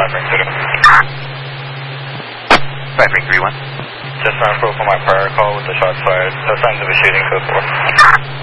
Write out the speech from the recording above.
5 ring 31. Just on approval for my prior call with the shots fired. No signs of a shooting so far.